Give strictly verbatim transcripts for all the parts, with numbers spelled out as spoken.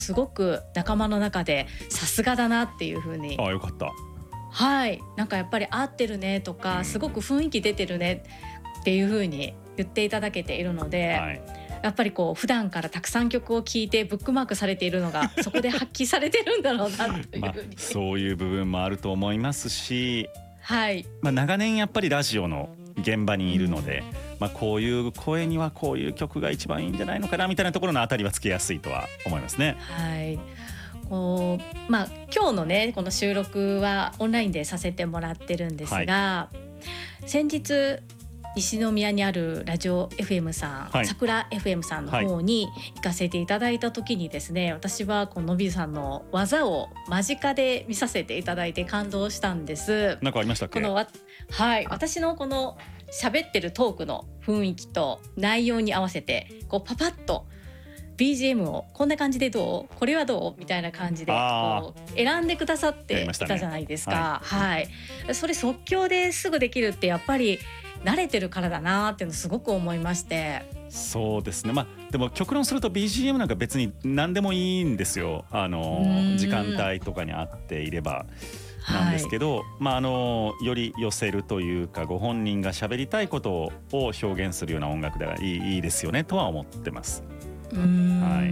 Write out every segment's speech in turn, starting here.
すごく仲間の中でさすがだなっていう風に、 ああよかった。 はい、なんかやっぱり合ってるねとか、すごく雰囲気出てるねっていう風に言っていただけているので、 はい、 やっぱりこう普段からたくさん曲を聴いてブックマークされているのがそこで発揮されてるんだろうなというまあふうに、 そういう部分もあると思いますし、 はい、 まあ、長年やっぱりラジオの現場にいるので、まあ、こういう声にはこういう曲が一番いいんじゃないのかなみたいなところのあたりはつけやすいとは思いますね。 はい、こうまあ今日のねこの収録はオンラインでさせてもらってるんですが、先日西宮にあるラジオ エフエム さん、 はい、 桜 エフエム さんの方に行かせていただいた時にですね、私はこののびさんの技を間近で見させていただいて感動したんです。 なんかありましたっけ？ このわ、はい、私のこの喋ってるトークの雰囲気と内容に合わせてこうパパッと ビージーエム をこんな感じでどう？これはどう？みたいな感じでこう選んでくださっていたじゃないですか。はい、はい、それ即興ですぐできるってやっぱり慣れてるからだなっていうのすごく思いまして。 そうですね、まあ、でも極論すると ビージーエム なんか別に何でもいいんですよ。あの時間帯とかに合っていればなんですけど、はい、まあ、あのより寄せるというかご本人が喋りたいことを表現するような音楽ではいい、いいですよねとは思ってます。 うーん、はい、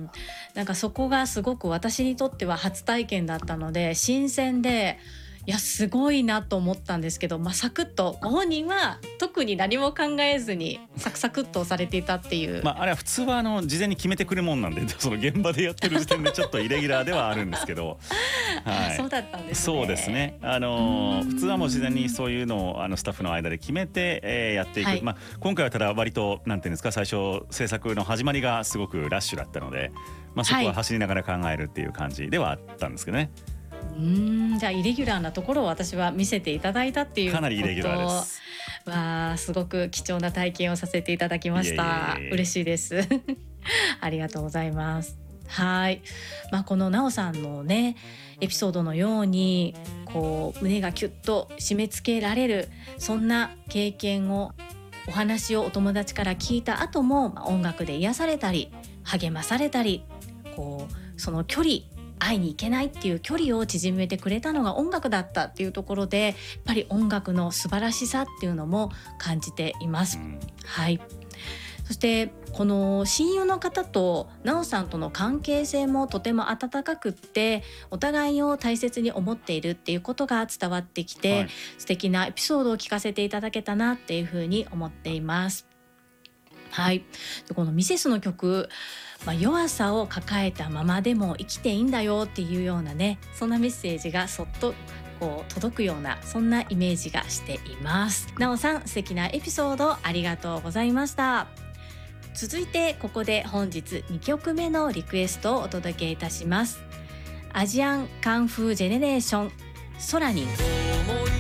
なんかそこがすごく私にとっては初体験だったので新鮮で、いやすごいなと思ったんですけど、まあ、サクッとご本人は特に何も考えずにサクサクっとされていたっていう、 まあ、あれは普通はあの事前に決めてくるもんなんでその現場でやってる時点でちょっとイレギュラーではあるんですけどはい、そうだったんですね。 そうですね、あの普通はもう事前にそういうのをあのスタッフの間で決めて、えー、やっていく、はい、まあ、今回はただ割となんていうんですか、最初制作の始まりがすごくラッシュだったので、まあ、そこは走りながら考えるっていう感じではあったんですけどね。 うーん、じゃあイレギュラーなところを私は見せていただいたっていうこと、 かなりイレギュラーです。 わあ、すごく貴重な体験をさせていただきました。いえいえいえ、嬉しいですありがとうございます。はい、まあ、このなおさんのねエピソードのようにこう胸がキュッと締め付けられる、そんな経験をお話をお友達から聞いた後も、まあ、音楽で癒されたり励まされたり、こうその距離会いに行けないっていう距離を縮めてくれたのが音楽だったっていうところで、やっぱり音楽の素晴らしさっていうのも感じています、うん、はい。そしてこの親友の方となおさんとの関係性もとても温かくって、お互いを大切に思っているっていうことが伝わってきて、はい、素敵なエピソードを聞かせていただけたなっていうふうに思っています。はい、でこのミセスの曲、まあ、弱さを抱えたままでも生きていいんだよっていうようなね、そんなメッセージがそっとこう届くような、そんなイメージがしています。なおさん、素敵なエピソードありがとうございました。続いてここで本日にきょくめのリクエストをお届けいたします。アジアンカンフージェネレーション、ソラニン。